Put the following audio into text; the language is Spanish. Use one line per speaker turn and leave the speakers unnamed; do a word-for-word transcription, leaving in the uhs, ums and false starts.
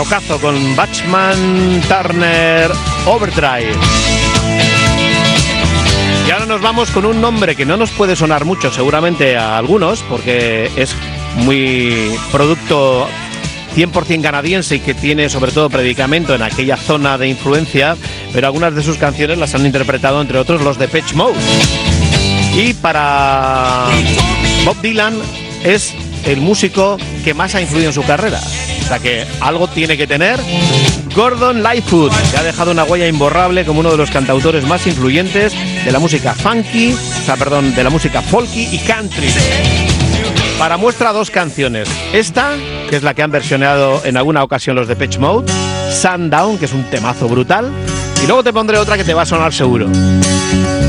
rockazo con Bachman Turner Overdrive. Y ahora nos vamos con un nombre que no nos puede sonar mucho seguramente a algunos, porque es muy producto cien por ciento canadiense y que tiene sobre todo predicamento en aquella zona de influencia, pero algunas de sus canciones las han interpretado entre otros los Depeche Mode. Y para Bob Dylan es el músico que más ha influido en su carrera, o sea que algo tiene que tener. Gordon Lightfoot, que ha dejado una huella imborrable como uno de los cantautores más influyentes de la música funky, o sea, perdón, de la música folky y country. Para muestra dos canciones, esta, que es la que han versionado en alguna ocasión los Depeche Mode, Sundown, que es un temazo brutal, y luego te pondré otra que te va a sonar seguro.